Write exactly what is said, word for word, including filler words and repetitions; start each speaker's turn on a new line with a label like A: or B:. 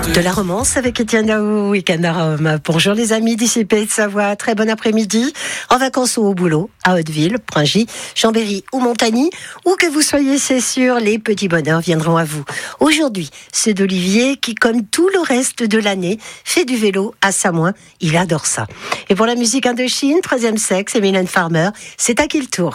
A: De la romance avec Étienne Daou, Week-end à Rome. Bonjour les amis d'ici Pays de Savoie, très bon après-midi, en vacances ou au boulot, à Hauteville, Pringy, Chambéry ou Montagny, où que vous soyez, c'est sûr, les petits bonheurs viendront à vous. Aujourd'hui, c'est d'Olivier qui, comme tout le reste de l'année, fait du vélo à Samoin, il adore ça. Et pour la musique Indochine, troisième sexe et Mylène Farmer, c'est à qui le tour ?